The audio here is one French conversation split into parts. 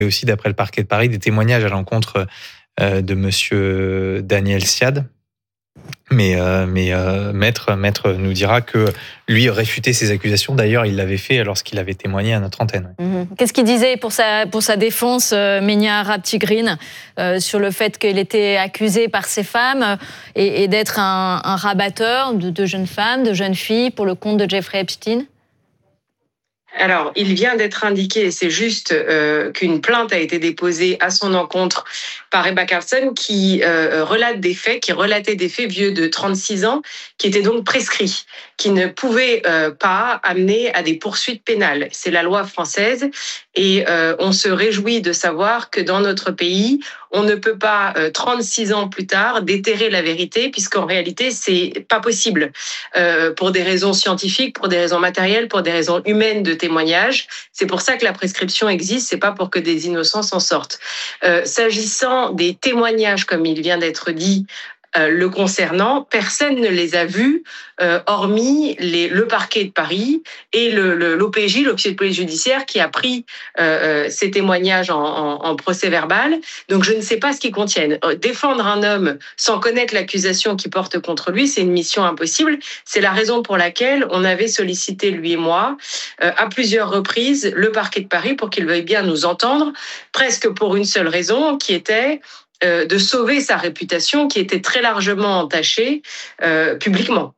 Et aussi, d'après le parquet de Paris, des témoignages à l'encontre de monsieur Daniel Siad. Mais Maître nous dira que lui réfutait ces accusations. D'ailleurs, il l'avait fait lorsqu'il avait témoigné à notre antenne. Qu'est-ce qu'il disait pour sa défense, Menia Rapti-Green, sur le fait qu'il était accusé par ces femmes et d'être un rabatteur de jeunes femmes, de jeunes filles pour le compte de Jeffrey Epstein? Alors, il vient d'être indiqué, c'est juste qu'une plainte a été déposée à son encontre par Ebba Carlsson qui relatait des faits vieux de 36 ans, qui étaient donc prescrits, qui ne pouvaient pas amener à des poursuites pénales. C'est la loi française et on se réjouit de savoir que dans notre pays, on ne peut pas, 36 ans plus tard, déterrer la vérité, puisqu'en réalité, c'est pas possible. Pour des raisons scientifiques, pour des raisons matérielles, pour des raisons humaines de témoignage. C'est pour ça que la prescription existe, c'est pas pour que des innocents s'en sortent. S'agissant des témoignages, comme il vient d'être dit, le concernant, personne ne les a vus, hormis le parquet de Paris et l'OPJ, l'officier de police judiciaire, qui a pris ces témoignages en procès verbal. Donc je ne sais pas ce qu'ils contiennent. Défendre un homme sans connaître l'accusation qui porte contre lui, c'est une mission impossible. C'est la raison pour laquelle on avait sollicité, lui et moi, à plusieurs reprises, le parquet de Paris pour qu'il veuille bien nous entendre, presque pour une seule raison, qui était de sauver sa réputation qui était très largement entachée publiquement.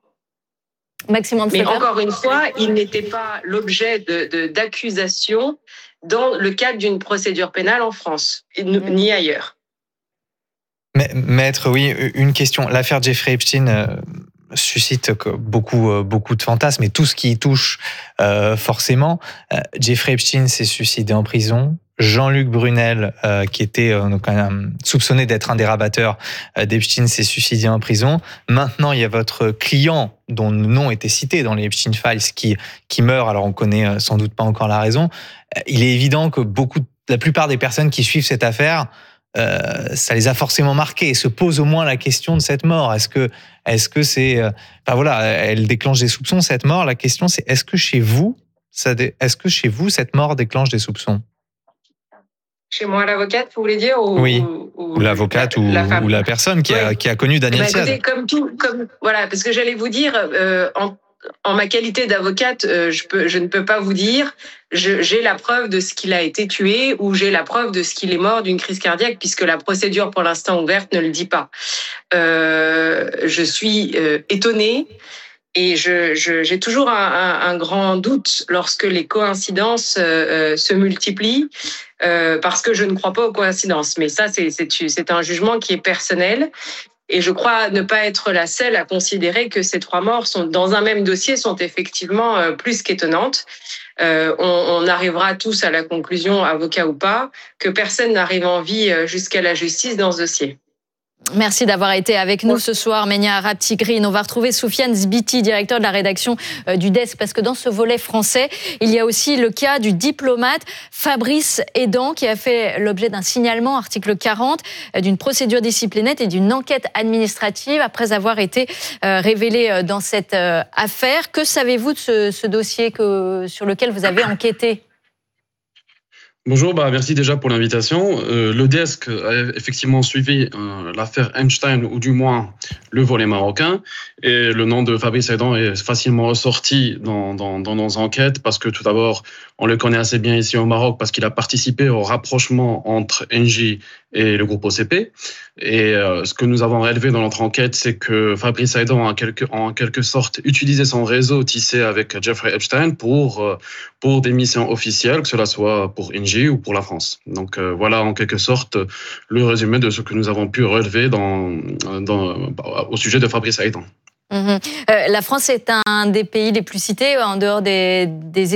Mais encore une fois, il n'était pas l'objet d'accusation dans le cadre d'une procédure pénale en France, ni ailleurs. Mais, Maître, oui, une question. L'affaire Jeffrey Epstein suscite beaucoup de fantasmes, et tout ce qui y touche forcément. Jeffrey Epstein s'est suicidé en prison. Jean-Luc Brunel, qui était soupçonné d'être un des rabatteurs d'Epstein, s'est suicidé en prison. Maintenant, il y a votre client, dont le nom était cité dans les Epstein Files, qui meurt. Alors, on connaît sans doute pas encore la raison. Il est évident que la plupart des personnes qui suivent cette affaire, ça les a forcément marqués et se posent au moins la question de cette mort. Est-ce que c'est, elle déclenche des soupçons, cette mort. La question, c'est est-ce que chez vous, cette mort déclenche des soupçons? Chez moi, l'avocate, vous voulez dire, oui, ou l'avocate, ou la personne qui a connu Daniel Siad. Voilà, parce que j'allais vous dire, en ma qualité d'avocate, je ne peux pas vous dire, j'ai la preuve de ce qu'il a été tué ou j'ai la preuve de ce qu'il est mort d'une crise cardiaque, puisque la procédure pour l'instant ouverte ne le dit pas. Je suis étonnée. Et j'ai toujours un grand doute lorsque les coïncidences se multiplient, parce que je ne crois pas aux coïncidences. Mais ça, c'est un jugement qui est personnel. Et je crois ne pas être la seule à considérer que ces 3 morts dans un même dossier sont effectivement plus qu'étonnantes. On arrivera tous à la conclusion, avocat ou pas, que personne n'arrive en vie jusqu'à la justice dans ce dossier. Merci d'avoir été avec nous ce soir, Menia Rapti-Green. On va retrouver Soufiane Zbiti, directeur de la rédaction du Desk, parce que dans ce volet français, il y a aussi le cas du diplomate Fabrice Hédan, qui a fait l'objet d'un signalement, article 40, d'une procédure disciplinaire et d'une enquête administrative après avoir été révélé dans cette affaire. Que savez-vous de ce dossier sur lequel vous avez enquêté ? Bonjour, merci déjà pour l'invitation. Le Desk a effectivement suivi l'affaire Epstein, ou du moins le volet marocain, et le nom de Fabrice Hédan est facilement ressorti dans nos enquêtes, parce que tout d'abord, on le connaît assez bien ici au Maroc, parce qu'il a participé au rapprochement entre Engie et le groupe OCP. Et ce que nous avons relevé dans notre enquête, c'est que Fabrice Hédan a en quelque sorte utilisé son réseau tissé avec Jeffrey Epstein pour des missions officielles, que cela soit pour Engie ou pour la France. Donc voilà en quelque sorte le résumé de ce que nous avons pu relever au sujet de Fabrice Hédan. La France est un des pays les plus cités en dehors des États-Unis ?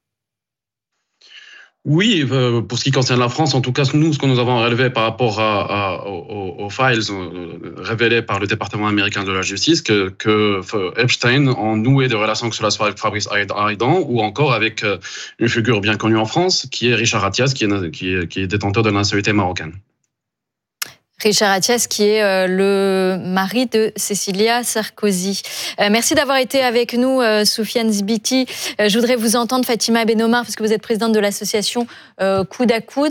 Oui, pour ce qui concerne la France, en tout cas, nous, ce que nous avons relevé par rapport aux files révélés par le département américain de la justice, que Epstein a noué des relations, que cela soit avec Fabrice Hédan ou encore avec une figure bien connue en France, qui est Richard Attias, qui est détenteur de la nationalité marocaine. Richard Attias, qui est le mari de Cécilia Sarkozy. Merci d'avoir été avec nous, Soufiane Zbiti. Je voudrais vous entendre, Fatima Benomar, parce que vous êtes présidente de l'association Coude à Coude.